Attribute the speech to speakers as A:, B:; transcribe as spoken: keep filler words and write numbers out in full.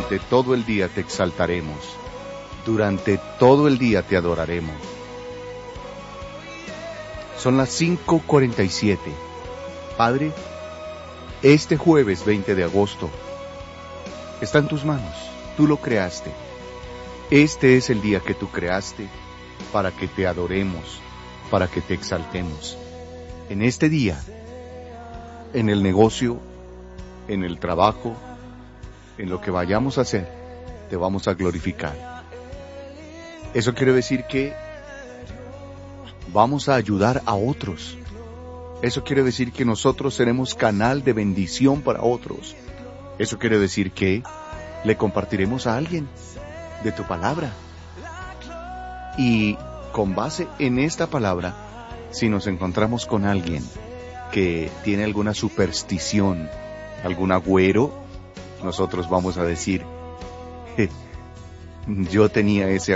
A: durante todo el día te exaltaremos. Durante todo el día te adoraremos. Son las cinco cuarenta y siete. Padre, este jueves veinte de agosto está en tus manos. Tú lo creaste. Este es el día que tú creaste para que te adoremos, para que te exaltemos. En este día, en el negocio, en el trabajo, en lo que vayamos a hacer, te vamos a glorificar. Eso quiere decir que vamos a ayudar a otros. Eso quiere decir que nosotros seremos canal de bendición para otros. Eso quiere decir que le compartiremos a alguien de tu palabra. Y con base en esta palabra, si nos encontramos con alguien que tiene alguna superstición, algún agüero, nosotros vamos a decir, yo tenía ese